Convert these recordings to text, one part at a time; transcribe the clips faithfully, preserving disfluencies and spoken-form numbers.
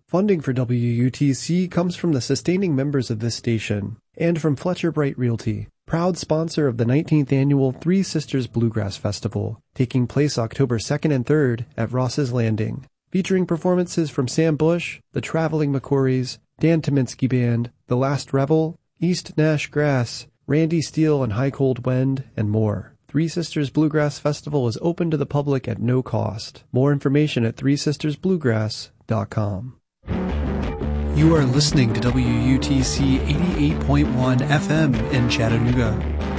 Funding for W U T C comes from the sustaining members of this station and from Fletcher Bright Realty, proud sponsor of the nineteenth Annual Three Sisters Bluegrass Festival, taking place October second and third at Ross's Landing, featuring performances from Sam Bush, the Traveling McCourys, Dan Tominski Band, The Last Revel, East Nash Grass, Randy Steele and High Cold Wind, and more. Three Sisters Bluegrass Festival is open to the public at no cost. More information at three sisters bluegrass dot com. You are listening to W U T C eighty-eight point one F M in Chattanooga.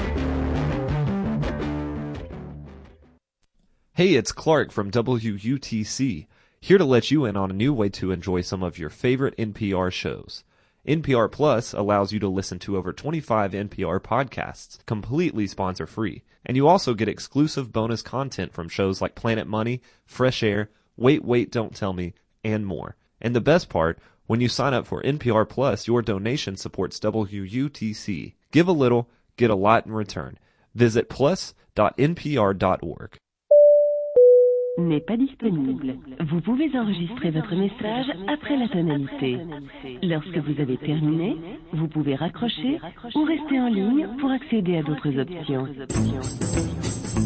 Hey, it's Clark from W U T C, here to let you in on a new way to enjoy some of your favorite N P R shows. N P R Plus allows you to listen to over twenty-five N P R podcasts, completely sponsor-free. And you also get exclusive bonus content from shows like Planet Money, Fresh Air, Wait, Wait, Don't Tell Me, and more. And the best part, when you sign up for N P R Plus, your donation supports W U T C. Give a little, get a lot in return. Visit plus dot n p r dot org. N'est pas disponible. Vous pouvez enregistrer votre message après la tonalité. Lorsque vous avez terminé, vous pouvez raccrocher ou rester en ligne pour accéder à d'autres options.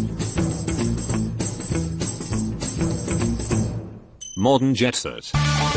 Modern Jet Set.